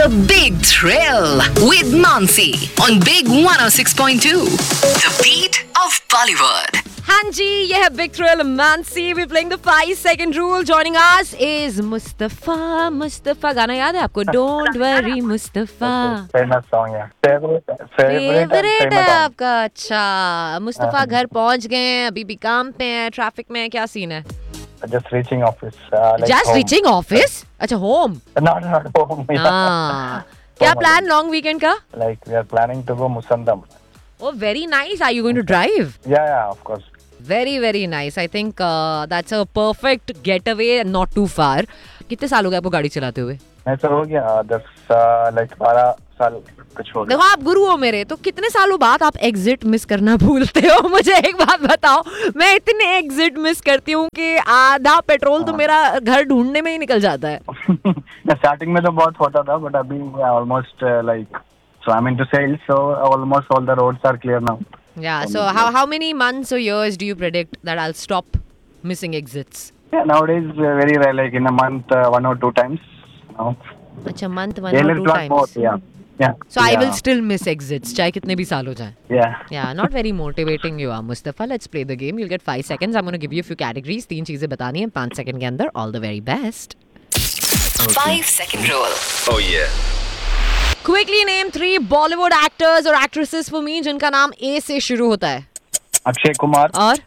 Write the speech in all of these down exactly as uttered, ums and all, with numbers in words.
big thrill with Mansi on Big one oh six point two. The beat of Bollywood. हाँ जी, यह है big thrill Mansi. We playing the five second rule. Joining us is Mustafa. Mustafa गाना याद है आपको? Don't worry Mustafa. Famous song है. Favourite favourite है आपका. अच्छा, मुस्तफा घर पहुंच गए हैं, अभी भी काम पे हैं, ट्रैफिक में है, क्या सीन है? Just reaching office. Just reaching office? अच्छा, होम. Not not home. हाँ, क्या प्लान लॉन्ग वीकेंड का? Like we are planning to go Musandam. Oh, very nice. Are you going to drive? Yeah, yeah, of course. Very, very nice. I think uh, that's a perfect getaway and not too far. कितने साल हो गए आपको गाड़ी चलाते हुए? मैं तो हो गया दस लाइक बारह साल कुछ हो गया. देखो, आप गुरु हो मेरे, तो कितने सालों बाद आप एग्जिट मिस करना भूलते हो? मुझे एक बात बताओ. मैं इतने एग्जिट मिस करती हूँ कि आधा पेट्रोल तो मेरा घर ढूंढने में ही निकल जाता है. स्टार्टिंग में तो बहुत होता था, बट अभी almost like so I'm into sales, so almost all the roads are clear now. Yeah. So how how many months or years do you predict that I'll stop missing exits? Yeah, nowadays uh, very rare, like in a month uh, one or two times. No. अच्छा, month one or two times. More, yeah. Yeah. So yeah. I will still miss exits, चाहे कितने भी साल हो जाएं. Yeah. Yeah, not very motivating you are, Mustafa. Let's play the game. You'll get five seconds. I'm going to give you a few categories. तीन चीजें बतानी है पाँच सेकंड के अंदर. All the very best. Okay. Five second rule. Oh yeah. Quickly name three Bollywood actors or actresses for me जिनका नाम A से शुरू होता है. अक्षय कुमार. और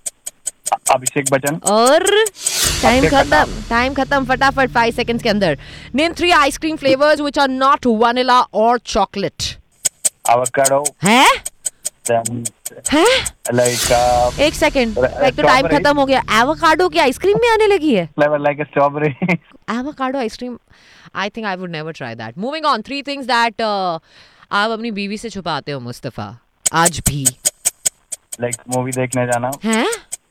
अभिषेक बच्चन. और टाइम खत्म. टाइम खत्म. फटाफट five seconds के अंदर. Name three ice cream flavors which are not vanilla or chocolate. Avocado. हैं? Then हैं? like uh, एक सेकंड. uh, एक तो टाइम strawberry. खत्म हो गया. एवोकाडो की आइसक्रीम में आने लगी है. flavor like a strawberry. Avocado ice cream. I think I would never try that. Moving on. Three things that uh, आप अपनी बीवी से छुपाते हो मुस्तफा आज भी. like मूवी देखने जाना. हैं?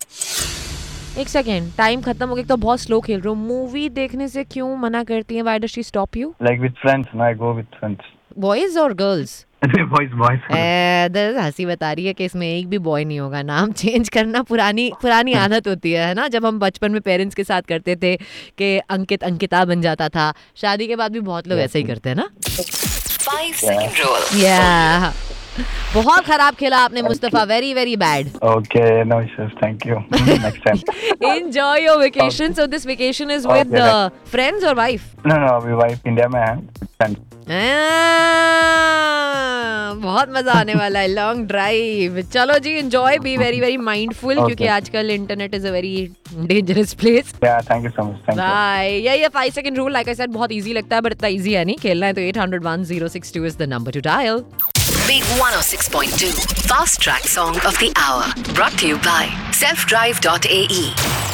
एक सेकेंड. टाइम खत्म हो गया. तो बहुत स्लो खेल रहे हो. मूवी देखने से क्यों मना करती है? Why does she stop you? like with friends, no, I go with friends. Boys or girls? boys boys. दस हंसी बता रही है कि इसमें एक भी बॉय नहीं होगा. नाम चेंज करना पुरानी पुरानी आदत होती है ना. जब हम बचपन में पेरेंट्स के साथ करते थे कि अंकित अंकिता बन जाता था. शादी के बाद भी बहुत लोग ऐसे ही करते हैं ना. Five second rule. या बहुत खराब खेला आपने Mustafa. Very very bad. okay, no issues, thank you. next time. Enjoy your vacation. So this vacation is with Okay, uh, friends or wife? no no अभी वाइफ इंडिया में है. friends. बहुत मजा आने वाला है. Long drive. चलो जी, enjoy. Be very very mindful क्योंकि आजकल internet is a very dangerous place. yeah, thank you so much. thank you. Bye. ये ये five second rule like I said बहुत इजी लगता है, बट इतना इजी है नहीं. खेलना है तो eight hundred one oh six two is the number two dial. Big one oh six point two. Fast track song of the hour. Brought to you by self drive dot A E.